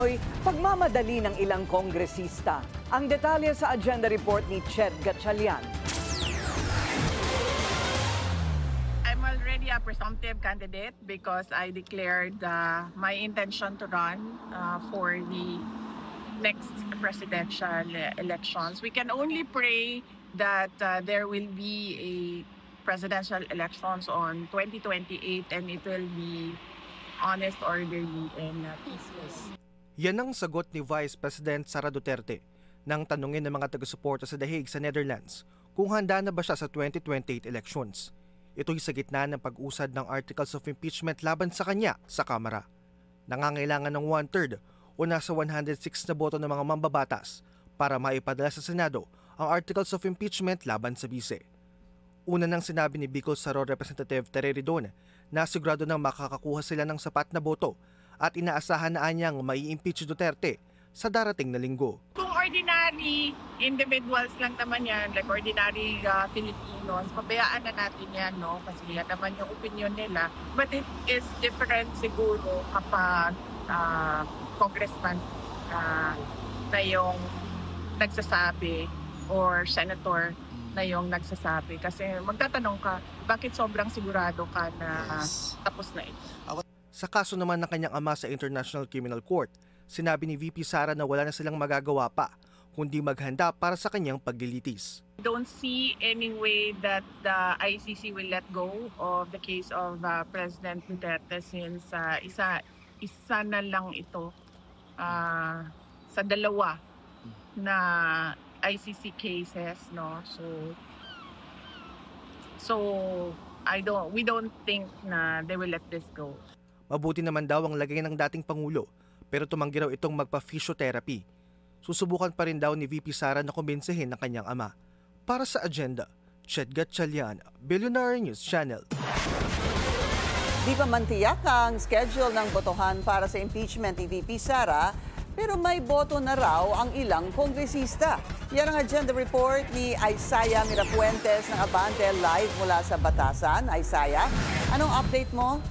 Pagmamadali ng ilang kongresista. Ang detalye sa agenda report ni Ched Gatchalian. I'm already a presumptive candidate because I declared my intention to run for the next presidential elections. We can only pray that there will be a presidential elections on 2028 and it will be honest, orderly, and peaceful. Yan ang sagot ni Vice President Sara Duterte nang tanungin ng mga taga-suporta sa The Hague sa Netherlands kung handa na ba siya sa 2028 elections. Ito'y sa gitna ng pag-usad ng articles of impeachment laban sa kanya sa Kamara. Nangangailangan ng 1/3 o nasa 106 na boto ng mga mambabatas para maipadala sa Senado ang articles of impeachment laban sa bise. Una nang sinabi ni Bicol Saro Representative Tere Ridon na sigurado nang makakakuha sila ng sapat na boto at inaasahan na anyang mai-impeach Duterte sa darating na linggo. Kung ordinary individuals lang naman yan, like ordinary Filipinos, pabayaan na natin yan, no? Kasi yan naman yung opinion nila. But it is different siguro kapag congressman na yung nagsasabi or senator na yung nagsasabi. Kasi magtatanong ka, bakit sobrang sigurado ka na tapos na ito? Sa kaso naman ng kanyang ama sa International Criminal Court, sinabi ni VP Sara na wala na silang magagawa pa kundi maghanda para sa kanyang paglilitis. I don't see any way that the ICC will let go of the case of President Duterte since isa na lang ito sa dalawa na ICC cases, no? So we don't think na they will let this go. Mabuti naman daw ang lagay ng dating Pangulo pero tumanggi raw itong magpa-physiotherapy. Susubukan pa rin daw ni VP Sara na kumbinsihin ng kanyang ama. Para sa agenda, Ched Gatchalian, Billionaire News Channel. Di pa man tiyak ang schedule ng botohan para sa impeachment ni VP Sara, pero may boto na raw ang ilang kongresista. Yan ang agenda report ni Isaiah Mirafuentes ng Abante live mula sa Batasan. Isaiah, anong update mo?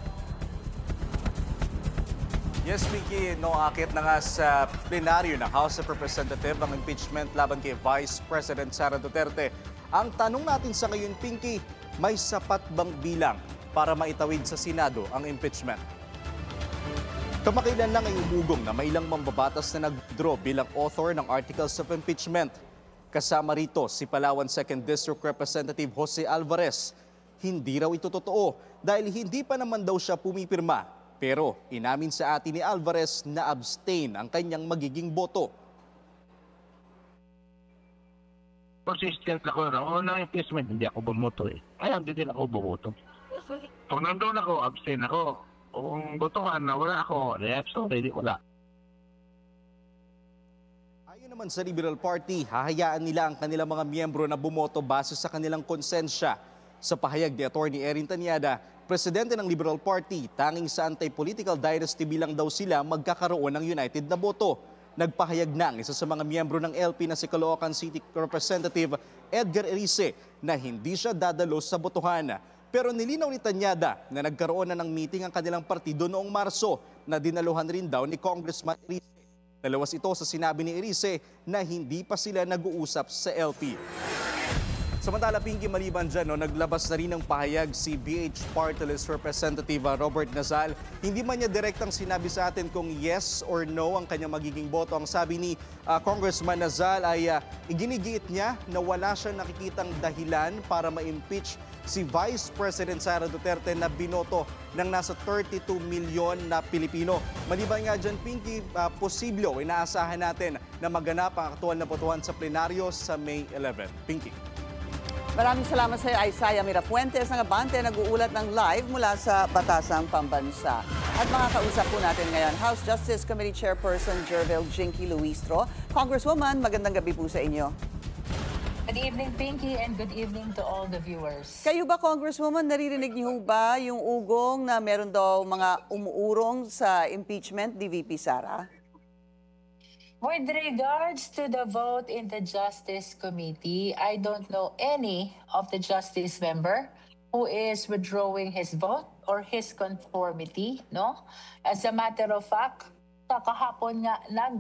Yes, Vicky, akit na nga sa plenaryo ng House of Representatives ang impeachment laban kay Vice President Sara Duterte. Ang tanong natin sa ngayon, Pinky, may sapat bang bilang para maitawid sa Senado ang impeachment? Kamakailan lang ay umugong na may ilang mambabatas na nag-withdraw bilang author ng articles of impeachment. Kasama rito si Palawan 2nd District Representative Jose Alvarez. Hindi raw ito totoo dahil hindi pa naman daw siya pumipirma. Pero inamin sa atin ni Alvarez na abstain ang kanyang magiging boto. Consistent ako na unang impeachment, hindi ako bumoto eh. Kaya hindi din ako bumoto. Kung nandun ako, abstain ako. Kung botohan na wala ako, sorry, wala. Ayon naman sa Liberal Party, hahayaan nila ang kanilang mga miyembro na bumoto base sa kanilang konsensya. Sa pahayag ni Atty. Erin Tanyada, presidente ng Liberal Party, tanging sa anti-political dynasty bilang daw sila magkakaroon ng united na boto. Nagpahayag na ang isa sa mga miyembro ng LP na si Caloocan City Representative Edgar Erice na hindi siya dadalo sa botohan. Pero nilinaw ni Tanyada na nagkaroon na ng meeting ang kanilang partido noong Marso na dinaluhan rin daw ni Congressman Erice. Dalawas ito sa sinabi ni Erice na hindi pa sila nag-uusap sa LP. Samantala, Pinky, maliban dyan, naglabas na rin ng pahayag si BH Party List Representative Robert Nazal. Hindi man niya direktang sinabi sa atin kung yes or no ang kanyang magiging boto. Ang sabi ni Congressman Nazal ay iginigiit niya na wala siyang nakikitang dahilan para ma-impeach si Vice President Sara Duterte na binoto ng nasa 32 milyon na Pilipino. Maliban nga dyan, Pinky, posible o inaasahan natin na maganap ang aktual na botohan sa plenaryo sa May 11. Pinky. Maraming salamat sa iyo, Isaiah Mirafuentes ng Abante, nag-uulat ng live mula sa Batasang Pambansa. At makakausap po natin ngayon, House Justice Committee Chairperson Jervil Jinky Luistro. Congresswoman, magandang gabi po sa inyo. Good evening, Pinky, and good evening to all the viewers. Kayo ba, Congresswoman, naririnig niyo ba yung ugong na meron daw mga umuurong sa impeachment ni VP Sara? With regards to the vote in the Justice Committee, I don't know any of the Justice member who is withdrawing his vote or his conformity, no? As a matter of fact, kahapon nga